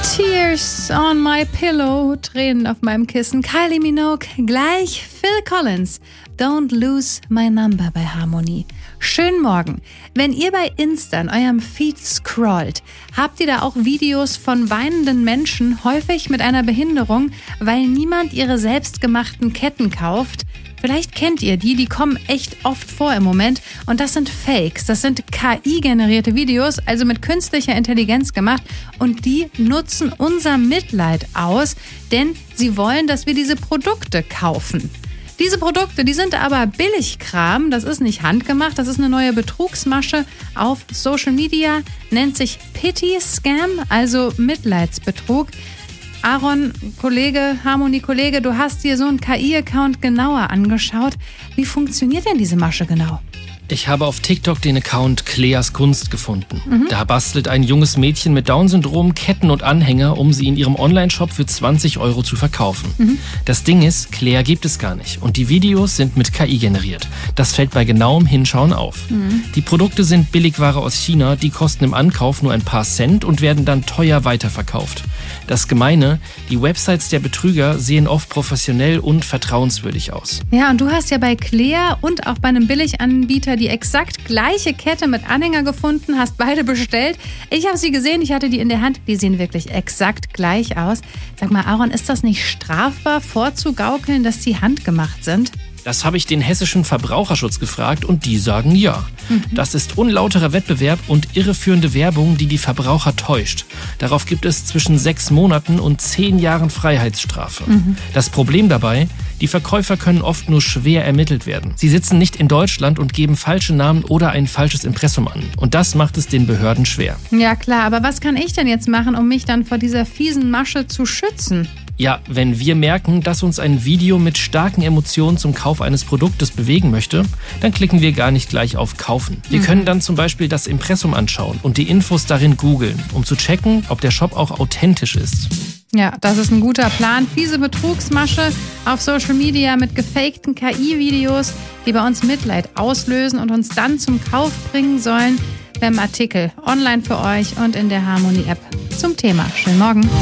Tears on my pillow, Tränen auf meinem Kissen. Kylie Minogue, gleich Phil Collins. Don't lose my number bei Harmonie. Schönen Morgen. Wenn ihr bei Insta in eurem Feed scrollt, habt ihr da auch Videos von weinenden Menschen, häufig mit einer Behinderung, weil niemand ihre selbstgemachten Ketten kauft? Vielleicht kennt ihr die kommen echt oft vor im Moment. Und das sind Fakes, das sind KI-generierte Videos, also mit künstlicher Intelligenz gemacht. Und die nutzen unser Mitleid aus, denn sie wollen, dass wir diese Produkte kaufen. Diese Produkte, die sind aber Billigkram, das ist nicht handgemacht, das ist eine neue Betrugsmasche auf Social Media, nennt sich Pity Scam, also Mitleidsbetrug. Aaron, Kollege, Harmonie-Kollege, du hast dir so einen KI-Account genauer angeschaut. Wie funktioniert denn diese Masche genau? Ich habe auf TikTok den Account Cleas Kunst gefunden. Da bastelt ein junges Mädchen mit Down-Syndrom Ketten und Anhänger, um sie in ihrem Online-Shop für 20 € zu verkaufen. Das Ding ist, Clea gibt es gar nicht und die Videos sind mit KI generiert. Das fällt bei genauem Hinschauen auf. Die Produkte sind Billigware aus China, die kosten im Ankauf nur ein paar Cent und werden dann teuer weiterverkauft. Das Gemeine, die Websites der Betrüger sehen oft professionell und vertrauenswürdig aus. Ja, und du hast ja bei Clea und auch bei einem Billiganbieter die exakt gleiche Kette mit Anhänger gefunden, hast beide bestellt. Ich habe sie gesehen, ich hatte die in der Hand. Die sehen wirklich exakt gleich aus. Sag mal, Aaron, ist das nicht strafbar, vorzugaukeln, dass die handgemacht sind? Das habe ich den hessischen Verbraucherschutz gefragt und die sagen ja. Das ist unlauterer Wettbewerb und irreführende Werbung, die die Verbraucher täuscht. Darauf gibt es zwischen 6 Monaten und 10 Jahren Freiheitsstrafe. Das Problem dabei, die Verkäufer können oft nur schwer ermittelt werden. Sie sitzen nicht in Deutschland und geben falsche Namen oder ein falsches Impressum an. Und das macht es den Behörden schwer. Ja klar, aber was kann ich denn jetzt machen, um mich dann vor dieser fiesen Masche zu schützen? Ja, wenn wir merken, dass uns ein Video mit starken Emotionen zum Kauf eines Produktes bewegen möchte, dann klicken wir gar nicht gleich auf Kaufen. Wir können dann zum Beispiel das Impressum anschauen und die Infos darin googeln, um zu checken, ob der Shop auch authentisch ist. Ja, das ist ein guter Plan. Fiese Betrugsmasche auf Social Media mit gefakten KI-Videos, die bei uns Mitleid auslösen und uns dann zum Kauf bringen sollen. Wir haben Artikel online für euch und in der Harmonie-App zum Thema. Schönen Morgen.